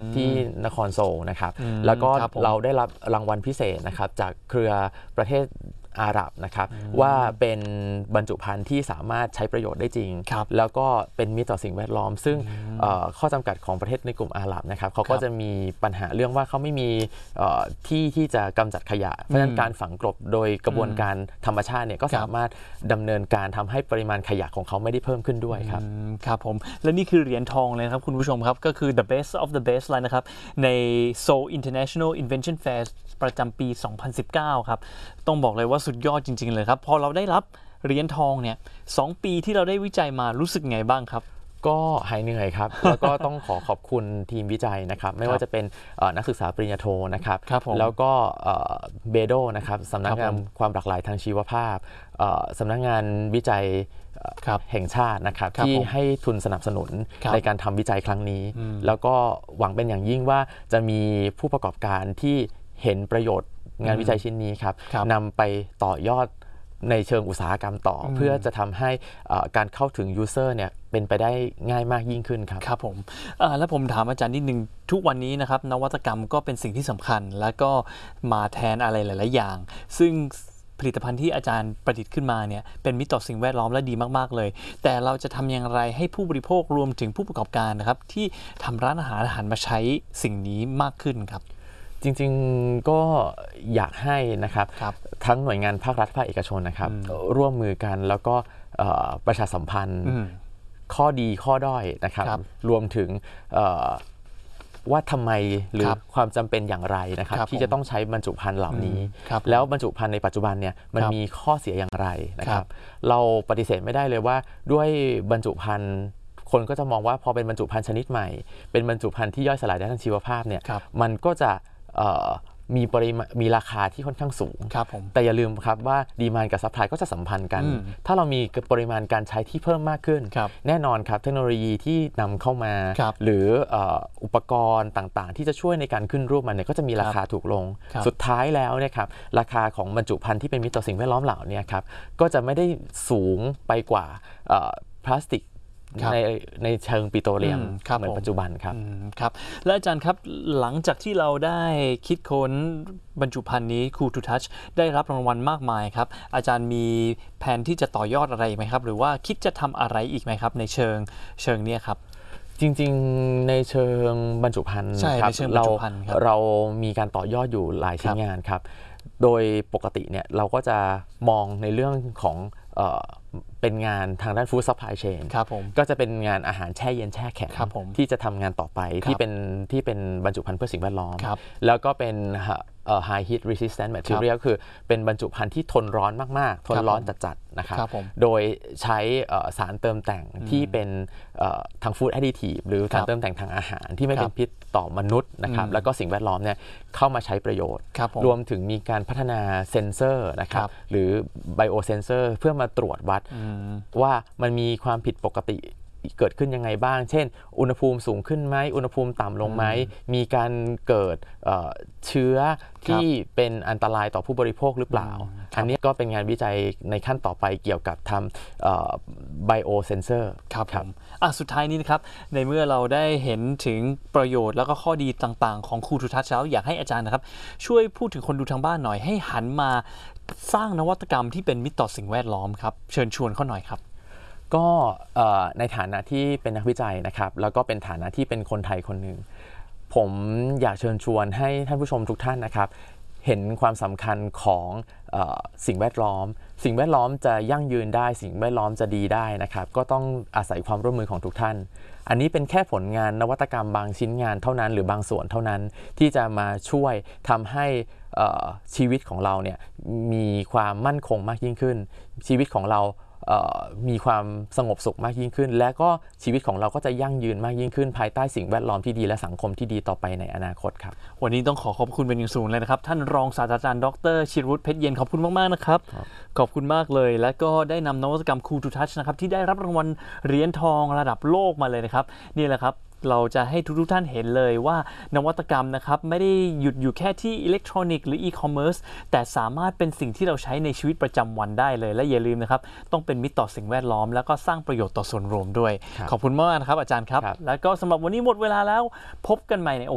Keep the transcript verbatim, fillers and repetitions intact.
ที่นครโซลนะครับแล้วก็เราได้รับรางวัลพิเศษนะครับจากเครือประเทศอาหรับนะครับว่าเป็นบรรจุภัณฑ์ที่สามารถใช้ประโยชน์ได้จริงแล้วก็เป็นมิตรต่อสิ่งแวดล้อมซึ่งข้อจำกัดของประเทศในกลุ่มอาหรับนะครับเขาก็จะมีปัญหาเรื่องว่าเขาไม่มีที่ที่จะกำจัดขยะเพราะฉะนั้นการฝังกลบโดยกระบวนการธรรมชาติเนี่ยก็สามารถดำเนินการทำให้ปริมาณขยะของเขาไม่ได้เพิ่มขึ้นด้วยครับครับผมและนี่คือเหรียญทองเลยครับคุณผู้ชมครับก็คือ the best of the best เลยนะครับใน Seoul International Invention Fair ประจำปีสองพันสิบเก้าครับต้องบอกเลยว่าสุดยอดจริงๆเลยครับพอเราได้รับเหรียญทองเนี่ยสองปีที่เราได้วิจัยมารู้สึกไงบ้างครับก็หายเหนื่อยครับแล้วก็ต้องขอขอบคุณทีมวิจัยนะครับไม่ว่าจะเป็นนักศึกษาปริญญาโทนะครับแล้วก็เบโดนะครับสำนักงานความหลากหลายทางชีวภาพสำนักงานวิจัยแห่งชาตินะครับที่ให้ทุนสนับสนุนในการทำวิจัยครั้งนี้แล้วก็หวังเป็นอย่างยิ่งว่าจะมีผู้ประกอบการที่เห็นประโยชน์งานวิจัยชิ้นนี้ครับนำไปต่อยอดในเชิงอุตสาหกรรมต่อเพื่อจะทำให้การเข้าถึงยูเซอร์เนี่ยเป็นไปได้ง่ายมากยิ่งขึ้นครับครับผมแล้วผมถามอาจารย์นิดนึงทุกวันนี้นะครับนวัตกรรมก็เป็นสิ่งที่สำคัญแล้วก็มาแทนอะไรหลายๆอย่างซึ่งผลิตภัณฑ์ที่อาจารย์ประดิษฐ์ขึ้นมาเนี่ยเป็นมิตรต่อสิ่งแวดล้อมและดีมากๆเลยแต่เราจะทำอย่างไรให้ผู้บริโภครวมถึงผู้ประกอบการนะครับที่ทำร้านอาหารหันมาใช้สิ่งนี้มากขึ้นครับจริงๆก็อยากให้นะครับทั้งหน่วยงานภาครัฐภาคเอกชนนะครับร่วมมือกันแล้วก็ประชาสัมพันธ์ข้อดีข้อด้อยนะครับรวมถึงว่าทำไมหรือความจำเป็นอย่างไรนะครับที่จะต้องใช้บรรจุภัณฑ์เหล่านี้แล้วบรรจุภัณฑ์ในปัจจุบันเนี่ยมันมีข้อเสียอย่างไรนะครับเราปฏิเสธไม่ได้เลยว่าด้วยบรรจุภัณฑ์คนก็จะมองว่าพอเป็นบรรจุภัณฑ์ชนิดใหม่เป็นบรรจุภัณฑ์ที่ย่อยสลายได้ทางชีวภาพเนี่ยมันก็จะมีปริมาณมีราคาที่ค่อนข้างสูงแต่อย่าลืมครับว่าดีมานด์กับซัพพลายก็จะสัมพันธ์กันถ้าเรามีปริมาณการใช้ที่เพิ่มมากขึ้นแน่นอนครับเทคโนโลยีที่นำเข้ามาหรืออุปกรณ์ต่างๆที่จะช่วยในการขึ้นรูปมันเนี่ยก็จะมีราคาถูกลงสุดท้ายแล้วเนี่ยครับราคาของบรรจุภัณฑ์ที่เป็นมิตรต่อสิ่งแวดล้อมเหล่านี้ครับก็จะไม่ได้สูงไปกว่าพลาสติกในในเชิงปิโตรเลียมเหมือนปัจจุบันครับครับและอาจารย์ครับหลังจากที่เราได้คิดค้นบรรจุภัณฑ์นี้ Cool to Touch ได้รับรางวัลมากมายครับอาจารย์มีแผนที่จะต่อยอดอะไรไหมครับหรือว่าคิดจะทำอะไรอีกไหมครับในเชิงเชิงนี้ครับจริงๆในเชิงบรรจุภัณฑ์ครับเราเรามีการต่อยอดอยู่หลายชิ้นงานครับโดยปกติเนี่ยเราก็จะมองในเรื่องของเป็นงานทางด้านฟู้ดซัพพลายเชนก็จะเป็นงานอาหารแช่เย็นแช่แข็งที่จะทำงานต่อไปที่เป็นที่เป็นบรรจุภัณฑ์เพื่อสิ่งแวดล้อมแล้วก็เป็น high heat resistant material คือเป็นบรรจุภัณฑ์ที่ทนร้อนมากๆทนร้อนจัดๆนะครับโดยใช้สารเติมแต่งที่เป็นทางฟู้ดแอดดิทีฟหรือสารเติมแต่งทางอาหารที่ไม่เป็นพิษต่อมนุษย์นะครับแล้วก็สิ่งแวดล้อมเนี่ยเข้ามาใช้ประโยชน์รวมถึงมีการพัฒนาเซ็นเซอร์นะครับหรือไบโอเซนเซอร์เพื่อมาตรวจวัดว่ามันมีความผิดปกติเกิดขึ้นยังไงบ้างเช่นอุณหภูมิสูงขึ้นไหมอุณหภูมิต่ำลงไหมมีการเกิดเชื้อที่เป็นอันตรายต่อผู้บริโภคหรือเปล่าอันนี้ก็เป็นงานวิจัยในขั้นต่อไปเกี่ยวกับทำไบโอเซนเซอร์ครับครับสุดท้ายนี้นะครับในเมื่อเราได้เห็นถึงประโยชน์แล้วก็ข้อดีต่างๆของ Cool to Touch แล้วอยากให้อาจารย์นะครับช่วยพูดถึงคนดูทางบ้านหน่อยให้หันมาสร้างนวัตกรรมที่เป็นมิตรต่อสิ่งแวดล้อมครับเชิญชวนเขาหน่อยครับก็ในฐานะที่เป็นนักวิจัยนะครับแล้วก็เป็นฐานะที่เป็นคนไทยคนหนึ่งผมอยากเชิญชวนให้ท่านผู้ชมทุกท่านนะครับเห็นความสำคัญของสิ่งแวดล้อมสิ่งแวดล้อมจะยั่งยืนได้สิ่งแวดล้อมจะดีได้นะครับก็ต้องอาศัยความร่วมมือของทุกท่านอันนี้เป็นแค่ผลงานนวัตกรรมบางชิ้นงานเท่านั้นหรือบางส่วนเท่านั้นที่จะมาช่วยทำให้ชีวิตของเราเนี่ยมีความมั่นคงมากยิ่งขึ้นชีวิตของเรามีความสงบสุขมากยิ่งขึ้นและก็ชีวิตของเราก็จะยั่งยืนมากยิ่งขึ้นภายใต้สิ่งแวดล้อมที่ดีและสังคมที่ดีต่อไปในอนาคตครับวันนี้ต้องขอขอบคุณเป็นอย่างสูงเลยนะครับท่านรองศาสตราจารย์ดร.ชิรวุฒิเพชรเย็นขอบคุณมากๆนะครับขอบคุณมากเลยและก็ได้นำนวัตกรรม Cool to Touch นะครับที่ได้รับรางวัลเหรียญทองระดับโลกมาเลยนะครับนี่แหละครับเราจะให้ทุกๆท่านเห็นเลยว่านวัตกรรมนะครับไม่ได้หยุดอยู่แค่ที่อิเล็กทรอนิกส์หรืออีคอมเมิร์ซแต่สามารถเป็นสิ่งที่เราใช้ในชีวิตประจำวันได้เลยและอย่าลืมนะครับต้องเป็นมิตรต่อสิ่งแวดล้อมแล้วก็สร้างประโยชน์ต่อส่วนรวมด้วยขอบคุณมากนะครับอาจารย์ครับแล้วก็สำหรับวันนี้หมดเวลาแล้วพบกันใหม่ในโอ